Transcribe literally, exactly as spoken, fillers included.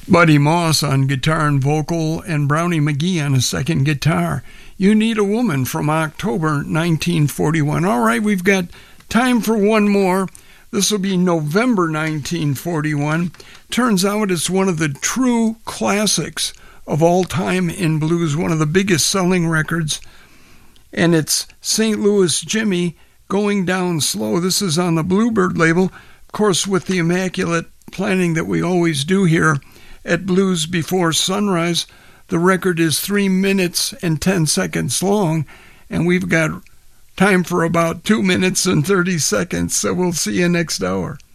Buddy Moss on guitar and vocal, and Brownie McGhee on a second guitar. You Need a Woman from October nineteen forty-one. All right, we've got time for one more. This will be November nineteen forty-one. Turns out it's one of the true classics of all time in blues, one of the biggest selling records. And it's Saint Louis Jimmy, Going Down Slow. This is on the Bluebird label, of course, with the immaculate planning that we always do here at Blues Before Sunrise. The record is three minutes and ten seconds long, and we've got time for about two minutes and thirty seconds, so we'll see you next hour.